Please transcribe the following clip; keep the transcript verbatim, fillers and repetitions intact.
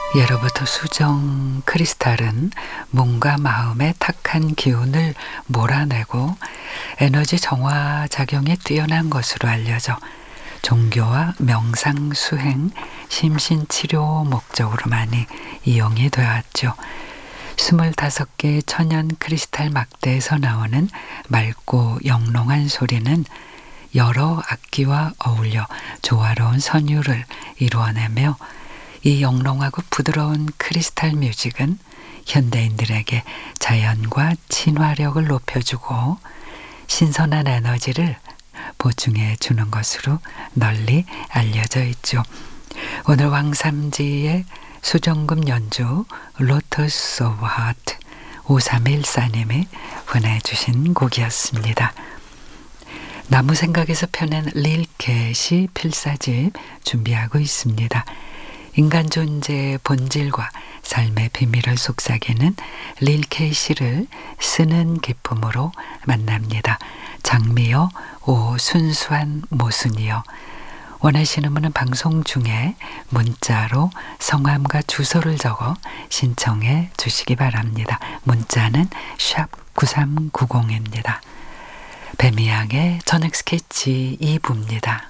예로부터 수정 크리스탈은 몸과 마음의 탁한 기운을 몰아내고 에너지 정화 작용이 뛰어난 것으로 알려져 종교와 명상, 수행, 심신치료 목적으로 많이 이용이 되었죠. 스물다섯 개의 천연 크리스탈 막대에서 나오는 맑고 영롱한 소리는 여러 악기와 어울려 조화로운 선율을 이루어내며 이 영롱하고 부드러운 크리스탈 뮤직은 현대인들에게 자연과 친화력을 높여주고 신선한 에너지를 보충해 주는 것으로 널리 알려져 있죠. 오늘 왕삼지의 수정금 연주 로터스 오브 하트 오삼일사님이 보내주신 곡이었습니다. 나무 생각에서 펴낸 릴캣이 필사집 준비하고 있습니다. 인간 존재의 본질과 삶의 비밀을 속삭이는 릴캣시를 쓰는 기쁨으로 만납니다. 장미여 오 순수한 모순이여. 원하시는 분은 방송 중에 문자로 성함과 주소를 적어 신청해 주시기 바랍니다. 문자는 샵 구삼구공입니다. 뱀이양의 저녁 스케치 이 부입니다.